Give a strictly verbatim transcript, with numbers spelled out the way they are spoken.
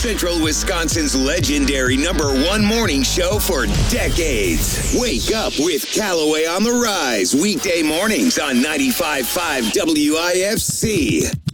Central Wisconsin's legendary number one morning show for decades. Wake up with Callaway on the Rise. Weekday mornings on ninety-five point five W I F C.